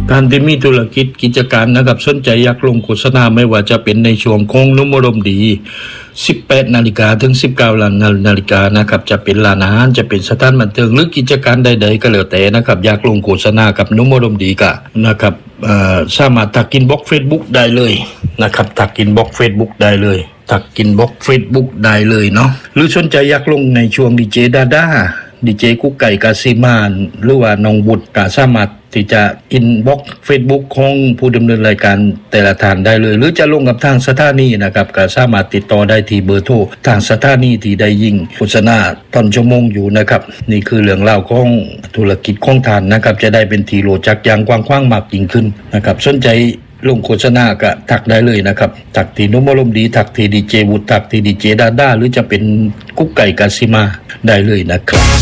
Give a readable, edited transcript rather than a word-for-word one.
การที่มีธุรกิจกิจการนะครับสนใจอยากลงโฆษณาไม่ว่าจะเป็นในช่วงของนุมอารมณ์ดี 18 นาฬิกาถึง 19 นาฬิกานะครับจะเป็นร้านอาหารจะเป็นสถานบันเทิงหรือกิจการใดๆก็แล้วแต่นะครับอยากลงโฆษณากับนุมอารมณ์ดีก็นะครับสามารถทักอินบ็อกซ์ Facebook ได้เลยนะครับทักอินบ็อกซ์ Facebook ได้เลยทักอินบ็อกซ์ Facebook ได้เลยเนาะหรือสนใจอยากลงในช่วงดีเจดาด้าดีเจกุ๊กไก่กาซิมานหรือว่าน้องบุตรก็สามารถที่จะอินบ็อกซ์ Facebook ของผู้ดำเนินรายการแต่ละท่านได้เลยหรือจะลงกับทางสถานีนะครับก็สามารถติดต่อได้ที่เบอร์โทรทางสถานีที่ได้ยิงโฆษณาตอนชั่วโมงอยู่นะครับนี่คือเรื่องราวของธุรกิจของท่านนะครับจะได้เป็นที่รู้จักอย่างกว้างขวางมากยิ่งขึ้นนะครับสนใจลงโฆษณาก็ทักได้เลยนะครับทักที่นุมอารมณ์ดีทักที่ดีเจวุฒิทักที่ดีเจดาด้าหรือจะเป็นกุ๊กไก่กาซิมาได้เลยนะครับ